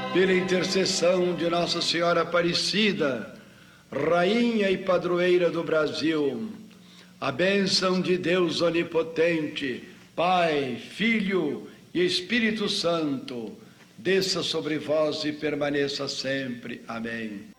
Pela intercessão de Nossa Senhora Aparecida, Rainha e Padroeira do Brasil, a bênção de Deus Onipotente, Pai, Filho e Espírito Santo, desça sobre vós e permaneça sempre. Amém.